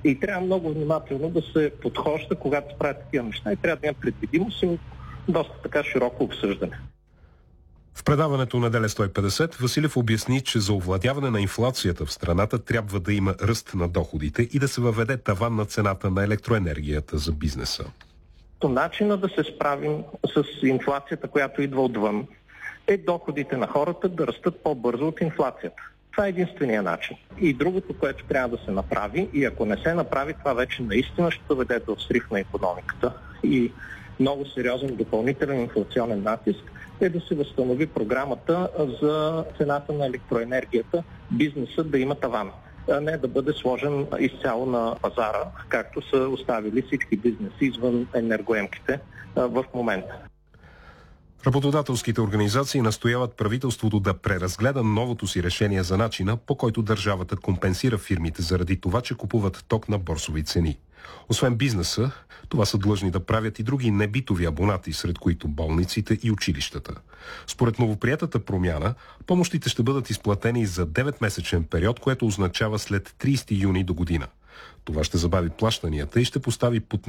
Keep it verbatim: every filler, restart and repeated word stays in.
И трябва много внимателно да се подхожда, когато правят такива неща и трябва да има предвидимост и доста така широко обсъждане. В предаването Неделя сто и петдесет Василев обясни, че за овладяване на инфлацията в страната трябва да има ръст на доходите и да се въведе таван на цената на електроенергията за бизнеса. Начинът да се справим с инфлацията, която идва отвън, е доходите на хората да растат по-бързо от инфлацията. Това е единствения начин. И другото, което трябва да се направи, и ако не се направи, това вече наистина ще доведе до срив на икономиката и много сериозен допълнителен инфлационен натиск, е да се възстанови програмата за цената на електроенергията, бизнесът да има таван, а не да бъде сложен изцяло на пазара, както са оставили всички бизнеси извън енергоемките в момента. Работодателските организации настояват правителството да преразгледа новото си решение за начина, по който държавата компенсира фирмите заради това, че купуват ток на борсови цени. Освен бизнеса, това са длъжни да правят и други небитови абонати, сред които болниците и училищата. Според новоприятата промяна, помощите ще бъдат изплатени за деветмесечен период, което означава след тридесети юни до година. Това ще забави плащанията и ще постави под